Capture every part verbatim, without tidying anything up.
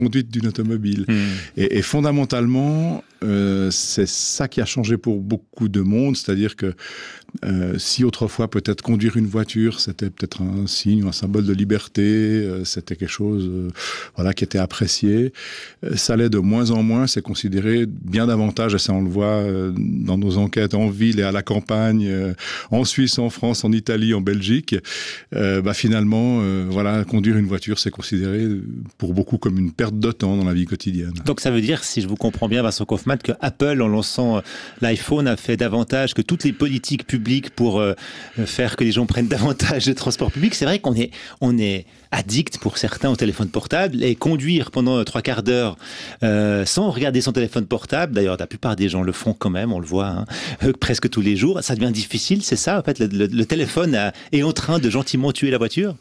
conduite d'une automobile. Mmh. Et, et fondamentalement, euh, c'est ça qui a changé pour beaucoup de monde, c'est-à-dire que euh, si autrefois peut-être conduire une voiture, c'était peut-être un signe, un symbole de liberté, euh, c'était quelque chose euh, voilà, qui était apprécié, euh, ça l'est de moins en moins, c'est considéré bien davantage, et ça on le voit euh, dans nos enquêtes en ville et à la campagne, euh, en Suisse, en France, en Italie, en Belgique, euh, bah, finalement, euh, voilà, conduire une voiture, c'est considéré pour beaucoup comme une perte de temps dans la vie quotidienne. Donc ça veut dire, si je vous comprends bien, Vincent Kaufmann, que Apple, en lançant l'iPhone, a fait davantage que toutes les politiques publiques pour euh, faire que les gens prennent davantage de transport public. C'est vrai qu'on est, on est addict pour certains au téléphone portable, et conduire pendant trois quarts d'heure euh, sans regarder son téléphone portable, d'ailleurs la plupart des gens le font quand même, on le voit hein, euh, presque tous les jours, ça devient difficile, c'est ça en fait, le, le, le téléphone a, est en train de gentiment tuer la voiture?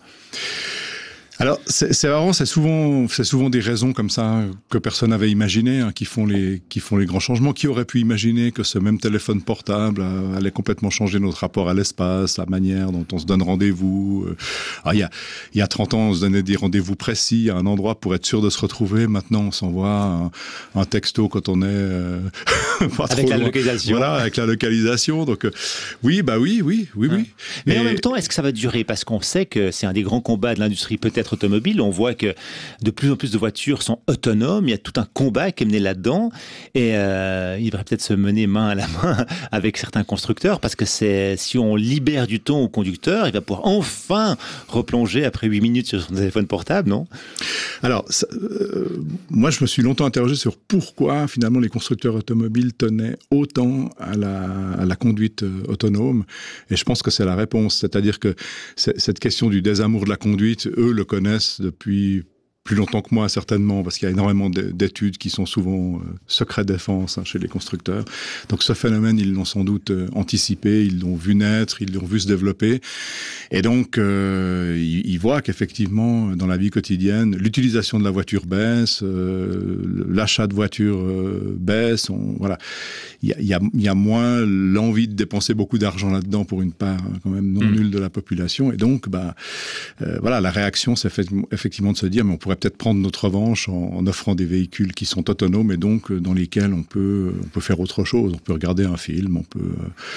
Alors, c'est, c'est marrant, c'est souvent, c'est souvent des raisons comme ça que personne n'avait imaginé, hein, qui font les, qui font les grands changements. Qui aurait pu imaginer que ce même téléphone portable euh, allait complètement changer notre rapport à l'espace, la manière dont on se donne rendez-vous. Euh, alors, il y a, il y a trente ans, on se donnait des rendez-vous précis à un endroit pour être sûr de se retrouver. Maintenant, on s'envoie un, un texto quand on est euh, pas avec trop la loin. localisation. Voilà, avec la localisation. Donc, euh, oui, bah oui, oui, oui, hein. oui. Mais Et... en même temps, est-ce que ça va durer? Parce qu'on sait que c'est un des grands combats de l'industrie, peut-être automobile. On voit que de plus en plus de voitures sont autonomes. Il y a tout un combat qui est mené là-dedans. Et euh, il devrait peut-être se mener main à la main avec certains constructeurs, parce que c'est, si on libère du temps au conducteur, il va pouvoir enfin replonger après huit minutes sur son téléphone portable, non? Alors, ça, euh, moi, je me suis longtemps interrogé sur pourquoi, finalement, les constructeurs automobiles tenaient autant à la, à la conduite euh, autonome. Et je pense que c'est la réponse. C'est-à-dire que cette question du désamour de la conduite, eux le connaissent depuis plus longtemps que moi, certainement, parce qu'il y a énormément d'études qui sont souvent euh, secret défense hein, chez les constructeurs. Donc ce phénomène, ils l'ont sans doute euh, anticipé, ils l'ont vu naître, ils l'ont vu se développer. Et donc, euh, ils, ils voient qu'effectivement, dans la vie quotidienne, l'utilisation de la voiture baisse, euh, l'achat de voitures euh, baisse. On, voilà. Il y a, il y a, il y a moins l'envie de dépenser beaucoup d'argent là-dedans pour une part hein, quand même non mmh. nulle de la population. Et donc, bah, euh, voilà, la réaction, c'est fait, effectivement de se dire, mais on pourrait peut-être prendre notre revanche en, en offrant des véhicules qui sont autonomes et donc dans lesquels on peut, on peut faire autre chose. On peut regarder un film, on peut,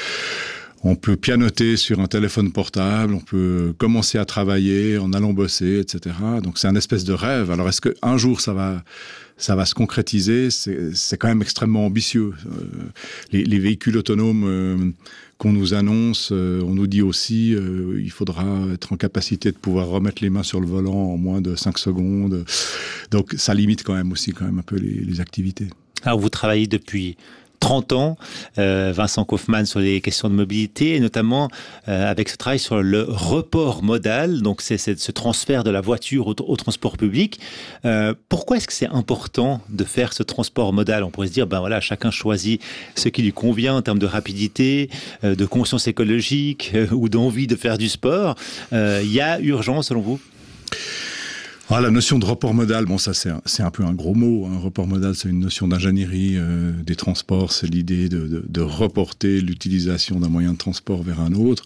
on peut pianoter sur un téléphone portable, on peut commencer à travailler en allant bosser, et cetera. Donc c'est un espèce de rêve. Alors est-ce qu'un jour ça va, ça va se concrétiser? C'est, c'est quand même extrêmement ambitieux. Euh, les, les véhicules autonomes euh, qu'on nous annonce, euh, on nous dit aussi euh, il faudra être en capacité de pouvoir remettre les mains sur le volant en moins de cinq secondes. Donc ça limite quand même aussi quand même un peu les, les activités. Alors vous travaillez depuis trente ans, euh, Vincent Kaufmann, sur les questions de mobilité, et notamment euh, avec ce travail sur le report modal, donc c'est, c'est ce transfert de la voiture au, au transport public. Euh, pourquoi est-ce que c'est important de faire ce transport modal? On pourrait se dire, ben voilà, chacun choisit ce qui lui convient en termes de rapidité, euh, de conscience écologique euh, ou d'envie de faire du sport. Il euh, y a urgence selon vous? Ah, la notion de report modal, bon ça c'est un, c'est un peu un gros mot. Un report modal, c'est une notion d'ingénierie euh, des transports. C'est l'idée de, de, de reporter l'utilisation d'un moyen de transport vers un autre.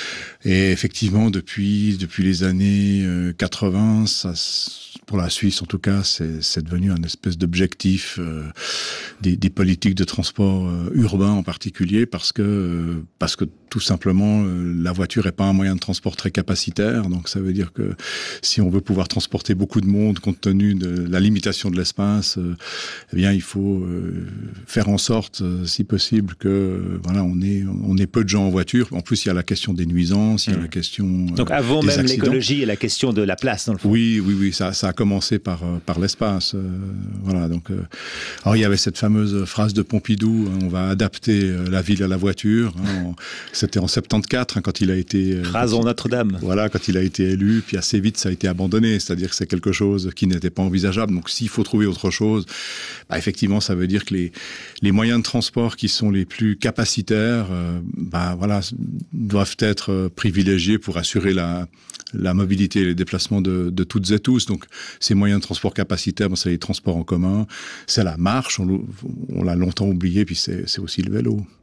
Et effectivement, depuis depuis les années euh, quatre-vingts, ça, pour la Suisse en tout cas, c'est, c'est devenu un espèce d'objectif euh, des, des politiques de transport euh, urbain en particulier, parce que euh, parce que tout simplement euh, la voiture est pas un moyen de transport très capacitaire. Donc ça veut dire que si on veut pouvoir transporter beaucoup de monde compte tenu de la limitation de l'espace, euh, eh bien il faut euh, faire en sorte, euh, si possible, que euh, voilà on ait on ait peu de gens en voiture. En plus il y a la question des nuisances. Il y a la question, euh, donc avant même accidents. l'écologie et la question de la place dans le fond. Oui, oui, oui, ça, ça a commencé par euh, par l'espace. Euh, voilà, donc. Euh, alors il y avait cette fameuse phrase de Pompidou, hein, on va adapter euh, la ville à la voiture. Hein, en, c'était en soixante-quatorze hein, quand il a été. Euh, Rasons Notre-Dame. Voilà, quand il a été élu, puis assez vite ça a été abandonné. C'est-à-dire que c'est quelque chose qui n'était pas envisageable. Donc s'il faut trouver autre chose, bah, effectivement, ça veut dire que les les moyens de transport qui sont les plus capacitaires, euh, bah voilà, doivent être euh, privilégiés pour assurer la, la mobilité et les déplacements de, de toutes et tous. Donc, ces moyens de transport capacitaires, bon, c'est les transports en commun, c'est la marche, on, on l'a longtemps oublié, puis c'est, c'est aussi le vélo.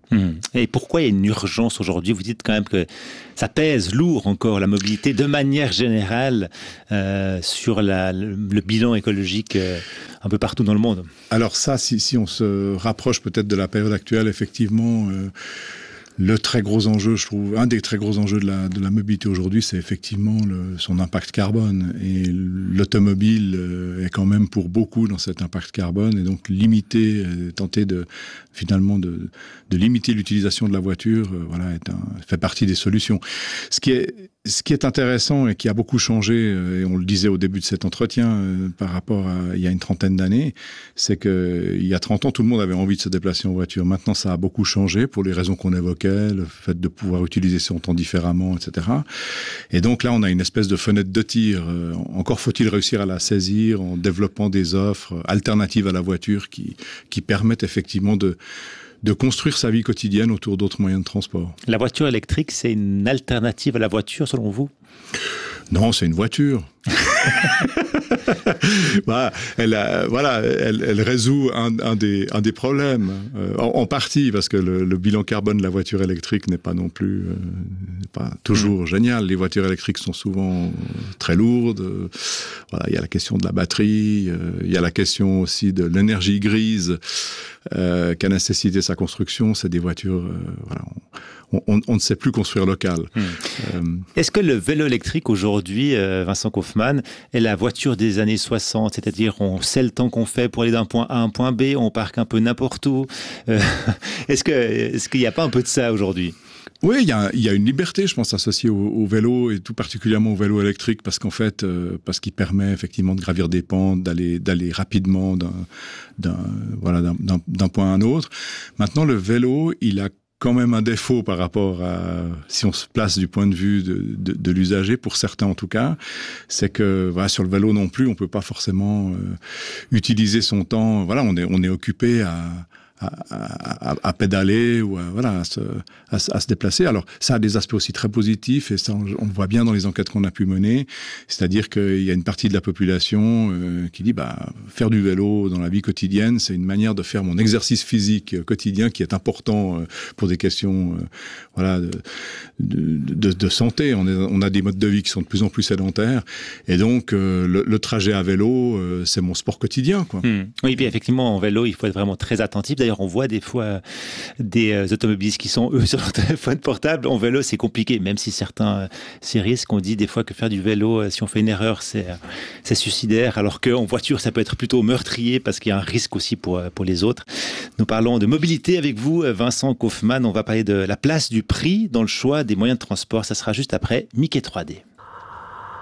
Mmh. Et pourquoi il y a une urgence aujourd'hui? Vous dites quand même que ça pèse lourd encore la mobilité de manière générale euh, sur la, le, le bilan écologique euh, un peu partout dans le monde. Alors ça, si, si on se rapproche peut-être de la période actuelle, effectivement, euh, le très gros enjeu, je trouve, un des très gros enjeux de la, de la mobilité aujourd'hui, c'est effectivement le, son impact carbone. Et l'automobile euh, est quand même pour beaucoup dans cet impact carbone. Et donc limiter, euh, tenter de finalement de, de limiter l'utilisation de la voiture, euh, voilà, est un, fait partie des solutions. Ce qui est Ce qui est intéressant et qui a beaucoup changé, et on le disait au début de cet entretien euh, par rapport à il y a une trentaine d'années, c'est qu'il y a trente ans, tout le monde avait envie de se déplacer en voiture. Maintenant, ça a beaucoup changé pour les raisons qu'on évoquait, le fait de pouvoir utiliser son temps différemment, et cetera. Et donc là, on a une espèce de fenêtre de tir. Euh, encore faut-il réussir à la saisir en développant des offres alternatives à la voiture qui, qui permettent effectivement de de construire sa vie quotidienne autour d'autres moyens de transport. La voiture électrique, c'est une alternative à la voiture, selon vous? Non, c'est une voiture. bah, elle, a, voilà, elle, elle résout un, un, des, un des problèmes, euh, en, en partie, parce que le, le bilan carbone de la voiture électrique n'est pas non plus euh, pas toujours mmh. génial. Les voitures électriques sont souvent très lourdes. Euh, voilà, il y a la question de la batterie, euh, il y a la question aussi de l'énergie grise euh, qu'a nécessité sa construction. C'est des voitures... Euh, voilà, on, On, on ne sait plus construire local. Mmh. Euh... Est-ce que le vélo électrique aujourd'hui, euh, Vincent Kaufmann, est la voiture des années soixante, c'est-à-dire on sait le temps qu'on fait pour aller d'un point A à un point B, on parque un peu n'importe où. Euh, est-ce que, est-ce qu'il n'y a pas un peu de ça aujourd'hui? Oui, il y a, y a une liberté, je pense, associée au, au vélo et tout particulièrement au vélo électrique, parce qu'en fait, euh, parce qu'il permet effectivement de gravir des pentes, d'aller, d'aller rapidement d'un, d'un, voilà, d'un, d'un, d'un point à un autre. Maintenant, le vélo, il a quand même un défaut par rapport à, si on se place du point de vue de, de, de l'usager, pour certains en tout cas, c'est que voilà, sur le vélo non plus, on peut pas forcément euh, utiliser son temps. Voilà, on est, on est occupé à, à, à, à pédaler ou à, voilà, à, se, à, à se déplacer. Alors, ça a des aspects aussi très positifs et ça, on, on le voit bien dans les enquêtes qu'on a pu mener. C'est-à-dire qu'il y a une partie de la population euh, qui dit bah, faire du vélo dans la vie quotidienne, c'est une manière de faire mon exercice physique quotidien qui est important euh, pour des questions euh, voilà, de, de, de, de santé. On, est, on a des modes de vie qui sont de plus en plus sédentaires et donc euh, le, le trajet à vélo, euh, c'est mon sport quotidien, quoi. Mmh. Oui, puis effectivement, en vélo, il faut être vraiment très attentif. D'ailleurs, on voit des fois des euh, automobilistes qui sont, eux, sur leur téléphone portable. En vélo, c'est compliqué, même si certains euh, s'y risquent. On dit des fois que faire du vélo, euh, si on fait une erreur, c'est, euh, c'est suicidaire, alors qu'en voiture, ça peut être plutôt meurtrier parce qu'il y a un risque aussi pour, euh, pour les autres. Nous parlons de mobilité avec vous, Vincent Kaufmann. On va parler de la place du prix dans le choix des moyens de transport. Ça sera juste après Mickey trois D.